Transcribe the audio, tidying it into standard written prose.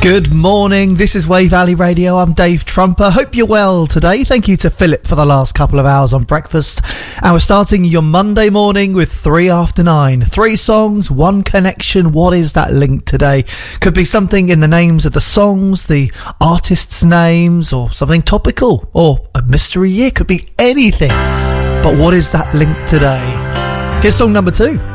Good morning, this is Wave Valley Radio, I'm Dave Trumper. Hope you're well today. Thank you to Philip for the last couple of hours on breakfast. And we're starting your Monday morning with 3 after 9. 3 songs, 1 connection. What is that link today? Could be something in the names of the songs, the artists' names, or something topical, or a mystery year. Could be anything. But what is that link today? Here's song number 2.